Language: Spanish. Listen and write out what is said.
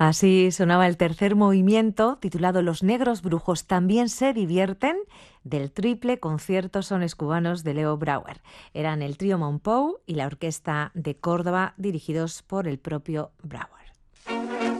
Así sonaba el tercer movimiento, titulado Los negros brujos también se divierten, del triple concierto Sones cubanos de Leo Brouwer. Eran el trío Monpou y la orquesta de Córdoba, dirigidos por el propio Brouwer.